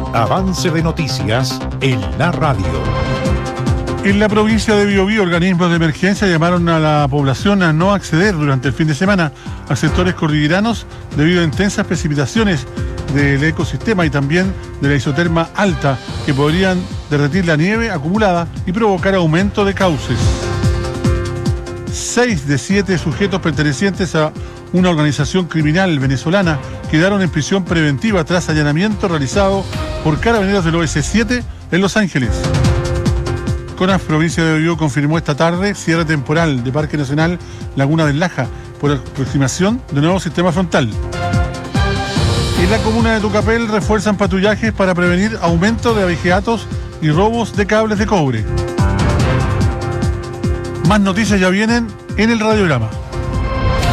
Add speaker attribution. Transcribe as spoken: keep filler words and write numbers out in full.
Speaker 1: Avance de noticias en la radio.
Speaker 2: En la provincia de Biobío, organismos de emergencia llamaron a la población a no acceder durante el fin de semana a sectores cordilleranos debido a intensas precipitaciones del ecosistema y también de la isoterma alta que podrían derretir la nieve acumulada y provocar aumento de cauces. Seis de siete sujetos pertenecientes a una organización criminal venezolana quedaron en prisión preventiva tras allanamiento realizado por carabineros del O S siete en Los Ángeles. CONAF Provincia de Biobío confirmó esta tarde cierre temporal de Parque Nacional Laguna del Laja por aproximación de nuevo sistema frontal. En la comuna de Tucapel refuerzan patrullajes para prevenir aumento de abigeatos y robos de cables de cobre. Más noticias ya vienen en el radiograma.